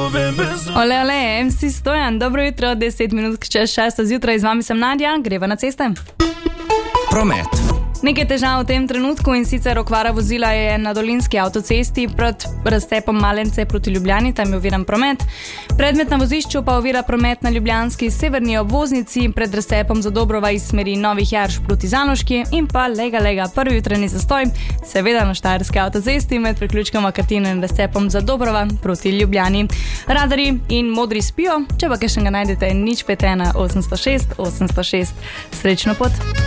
Ole, ole, MC Stojan, dobro jutro, 10 minut čez 6 zjutraj, z vami sem Nadja, greva na ceste. Promet. Nekaj težav v tem trenutku in sicer okvara vozila je na Dolinski avtocesti pred razcepom Malence proti Ljubljani, tam je oviran promet. Predmet na vozišču pa ovira promet na ljubljanski severni obvoznici pred razcepom Zadobrova iz smeri Novih Jarš proti Zanoški in pa lega, prvi jutranji zastoj, seveda na Štajerski avtocesti med priključkom Katina in razcepom Zadobrova proti Ljubljani. Radarji in modri spijo, če pa kakšnega najdete, 051 806 806. Srečno pot!